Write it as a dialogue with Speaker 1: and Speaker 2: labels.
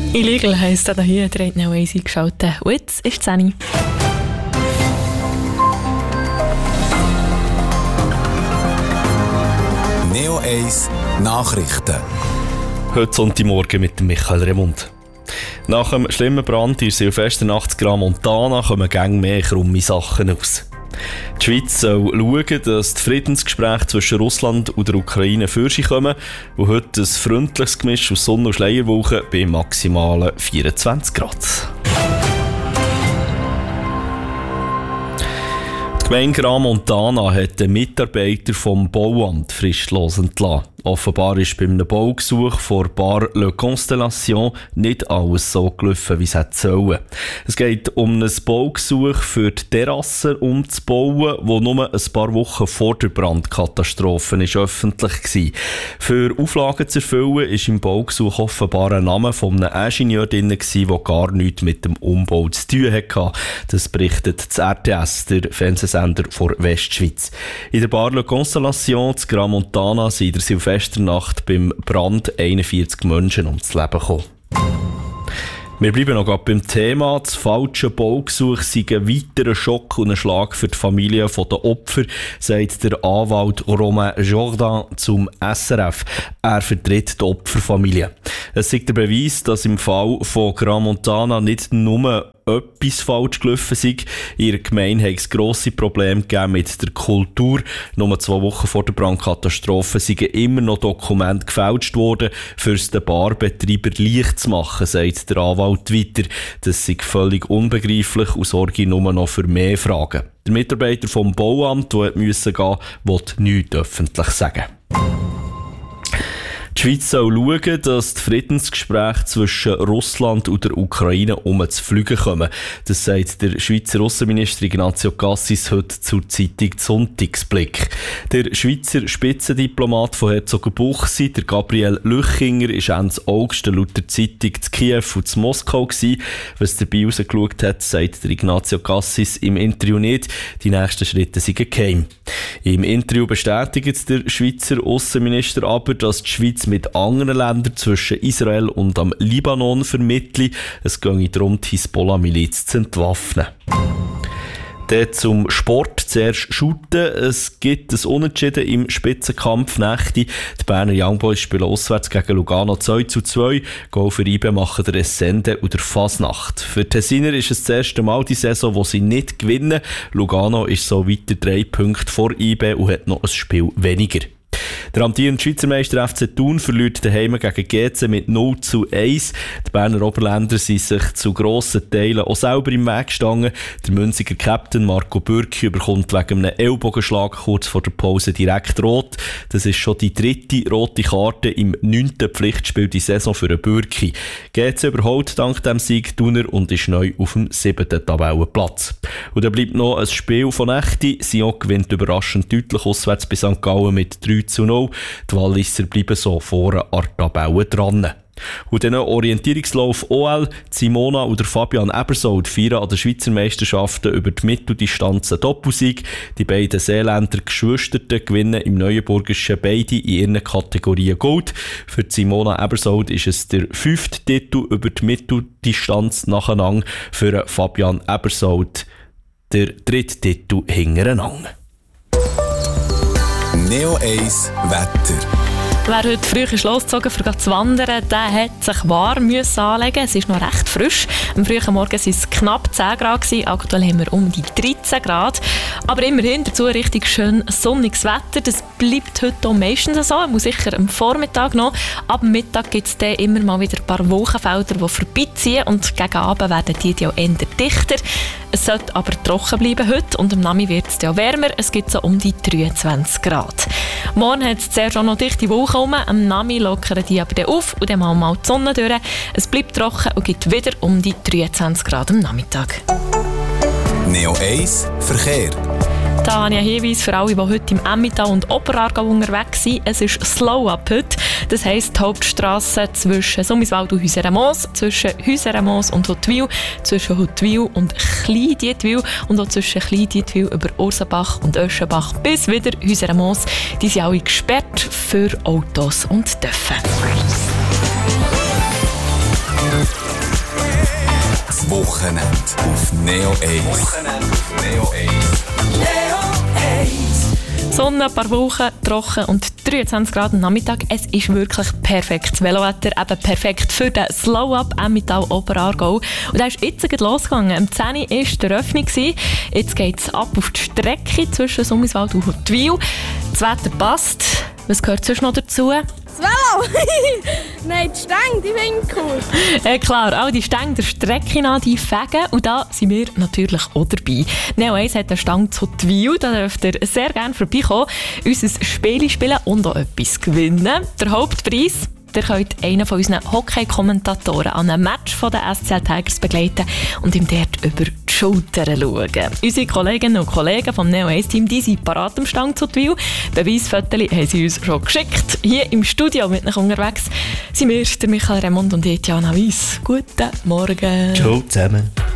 Speaker 1: Illegal heisst das hier, der hat noch eins eingeschaltet. Und jetzt ist 10.
Speaker 2: Neo 1 Nachrichten.
Speaker 3: Heute Sonntagmorgen mit dem Michael Remund. Nach einem schlimmen Brand in der Silvesternacht Gramontana kommen gäng mehr krumme Sachen aus. Die Schweiz soll schauen, dass die Friedensgespräche zwischen Russland und der Ukraine für sich kommen und heute ein freundliches Gemisch aus Sonne- und Schleierwolken bei maximalen 24 Grad. Die Gemeinde Gramontana hat den Mitarbeiter vom Bauamt fristlos entlassen. Offenbar ist bei einem Baugesuch vor Bar Le Constellation nicht alles so gelaufen, wie es hätte sollen. Es geht um ein Baugesuch für die Terrasse umzubauen, das nur ein paar Wochen vor der Brandkatastrophe öffentlich war. Für Auflagen zu erfüllen war im Baugesuch offenbar ein Name von einem Ingenieur drin, der gar nichts mit dem Umbau zu tun hatte. Das berichtet das RTS, der Fernsehsender von Westschweiz. In der Bar Le Constellation zu Gramontana sind der Silvesternacht beim Brand 41 Menschen ums Leben gekommen. Wir bleiben noch beim Thema. Das falsche Baugesuch sei ein weiterer Schock und ein Schlag für die Familie der Opfer, sagt der Anwalt Romain Jourdan zum SRF. Er vertritt die Opferfamilie. Es sei der Beweis, dass im Fall von Gramontana nicht nur etwas falsch gelaufen sei. In ihrer Gemeinde hat es grosse Probleme gegeben mit der Kultur. Nur 2 Wochen vor der Brandkatastrophe seien immer noch Dokumente gefälscht worden, für es den Barbetreiber leicht zu machen, sagt der Anwalt weiter. Das sei völlig unbegreiflich und sorge nur noch für mehr Fragen. Der Mitarbeiter vom Bauamt, der musste gehen, will nichts öffentlich sagen. Die Schweiz soll schauen, dass die Friedensgespräche zwischen Russland und der Ukraine zu Fliegen kommen. Das sagt der Schweizer Aussenminister Ignazio Cassis heute zur Zeitung Sonntagsblick. Der Schweizer Spitzendiplomat von Herzogenbuchsee, der Gabriel Lüchinger, ist Ende August laut der Zeitung zu Kiew und zu Moskau gewesen. Was dabei rausgeschaut hat, sagt der Ignazio Cassis im Interview nicht. Die nächsten Schritte sind geheim. Im Interview bestätigt der Schweizer Aussenminister aber, dass die Schweiz mit anderen Ländern zwischen Israel und am Libanon vermittle. Es gehe darum, die Hisbollah-Miliz zu entwaffnen. Dann zum Sport. Zuerst Shooten. Es gibt ein Unentschieden im Spitzenkampf Nächte. Die Berner Young Boys spielen auswärts gegen Lugano 2:2. Goal für IB machen der Essende und der Fasnacht. Für die Tessiner ist es das erste Mal die Saison, wo sie nicht gewinnen. Lugano ist so weiter 3 Punkte vor IB und hat noch ein Spiel weniger. Der amtierende Schweizer Meister FC Thun verliert daheim gegen GC mit 0:1. Die Berner Oberländer sind sich zu grossen Teilen auch selber im Weg gestanden. Der Münziger Captain Marco Bürki bekommt wegen einem Ellbogenschlag kurz vor der Pause direkt rot. Das ist schon die 3. rote Karte im 9. Pflichtspiel die Saison für den Bürki. GC überholt dank dem Sieg Thuner und ist neu auf dem 7. Tabellenplatz. Und dann bleibt noch ein Spiel von Nächte. Sion gewinnt überraschend deutlich auswärts bei St. Gallen mit 3:0. Die Walliser bleiben so vorne an der Tabelle dran. Und dann Orientierungslauf OL. Simona und Fabian Ebersold feiern an den Schweizer Meisterschaften über die Mitteldistanz einen Doppelsieg. Die beiden Seeländer Geschwisterten gewinnen im Neuenburgischen beide in ihren Kategorien Gold. Für Simona Ebersold ist es der 5. Titel über die Mitteldistanz nacheinander. Für Fabian Ebersold der 3. Titel hintereinander.
Speaker 2: Neo 1 Wetter.
Speaker 1: Wer heute früh losgezogen ist, um zu wandern, der hat sich warm anlegen. Es ist noch recht frisch. Am frühen Morgen waren es knapp 10 Grad. Aktuell haben wir um die 13 Grad. Aber immerhin dazu richtig schön sonniges Wetter. Das bleibt heute auch meistens so. Muss sicher am Vormittag noch. Ab dem Mittag gibt es dann immer mal wieder ein paar Wolkenfelder, die vorbeiziehen. Und gegen Abend werden die auch eher dichter. Es sollte aber trocken bleiben heute. Und am Nachmittag wird es auch wärmer. Es gibt so um die 23 Grad. Morgen hat es zuerst auch noch dichte Wolken. Am Nami lockern die aber dann auf und dann mal die Sonne durch. Es bleibt trocken und gibt wieder um die 23 Grad am Nachmittag.
Speaker 2: Neo 1 Verkehr.
Speaker 1: Da habe ich einen Hinweis für alle, die heute im Emmental und Oberaargau unterwegs sind. Es ist Slow-Up heute. Das heisst, die Hauptstrasse zwischen Summiswald und Hüseren-Moos, zwischen Hüseren-Moos und Huttwil, zwischen Huttwil und Klein-Dietwil und auch zwischen Klein-Dietwil über Ursenbach und Öschenbach bis wieder Hüseren-Moos. Die sind alle gesperrt für Autos und Töpfe.
Speaker 2: Wochenende auf Neo 1.
Speaker 1: Sonne, ein paar Wochen, trocken und 23 Grad am Nachmittag. Es ist wirklich perfektes Velowetter, eben perfekt für den Slow-Up Emmental Oberaargau. Und da ist jetzt gerade losgegangen. Am 10 Uhr war die Eröffnung. Jetzt geht es ab auf die Strecke zwischen Summiswald und Huttwil. Das Wetter passt. Was gehört sonst noch dazu?
Speaker 4: Das Velo! Nein, die Stange, die finde ich cool.
Speaker 1: Klar, all die Stangen der Strecke an, die fegen. Und da sind wir natürlich auch dabei. Neo 1 hat eine Stange zu Huttwil. Da dürft ihr sehr gerne vorbeikommen, unser Spiel spielen und auch etwas gewinnen. Der Hauptpreis: ihr könnt einen von unseren Hockey-Kommentatoren an einem Match von den SCL Tigers begleiten und ihm dort über die Schultern schauen. Unsere Kolleginnen und Kollegen vom Neo 1-Team, die sind parat am Stand zu Huttwil. Beweisfotos haben sie uns schon geschickt. Hier im Studio mit euch unterwegs sind wir, der Michael Remund und Etiana Weiss. Guten Morgen.
Speaker 3: Ciao zusammen.